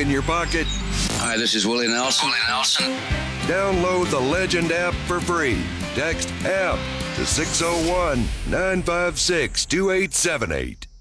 in your pocket? Hi, this is Willie Nelson. Download the Legend app for free. Text APP to 601-956-2878.